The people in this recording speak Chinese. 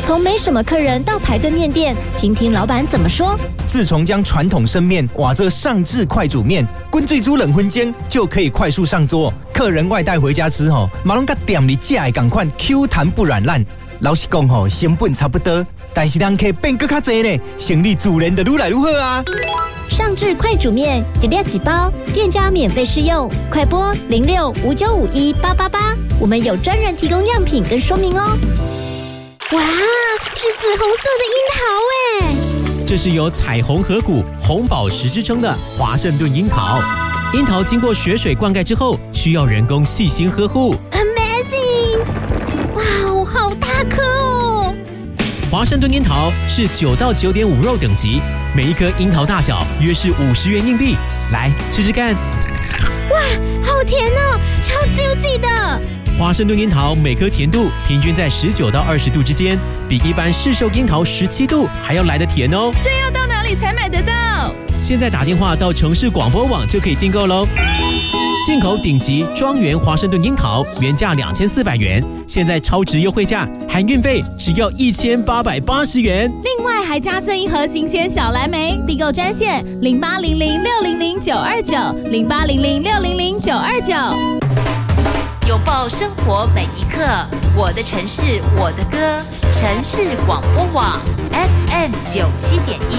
从没什么客人到排队面店，听听老板怎么说。 自从将传统生面瓦这上至快煮面，滚最煮冷荤煎就可以快速上桌。客人外带回家吃马龙甲店里架的同款 Q 弹不软烂。老实讲成本差不多，但是人客变更较多呢，生意自然就愈来愈好啊。 上至快煮面，一粒几包，店家免费试用，快拨0659518888，我们有专人提供样品跟说明哦。哇，是紫红色的樱桃耶！ 这是有彩虹河谷、红宝石之称的华盛顿樱桃。樱桃经过雪水灌溉之后，需要人工细心呵护。 Amazing！ 哇哦，好大颗哦！ 华盛顿樱桃是9到9.5肉等级，每一颗樱桃大小约是50元硬币。来吃吃看。 哇，好甜哦，超 juicy 的。 华盛顿樱桃每颗甜度平均在19到20度之间，比一般市售樱桃17度还要来得甜哦。 这要到哪里才买得到？ 现在打电话到城市广播网就可以订购喽。进口顶级庄园华盛顿樱桃原价2400元，现在超值优惠价，含运费只要1880元。 另外还加赠一盒新鲜小蓝莓，订购专线0800600929，0800600929。 拥抱生活每一刻，我的城市我的歌，城市广播网 FM 97.1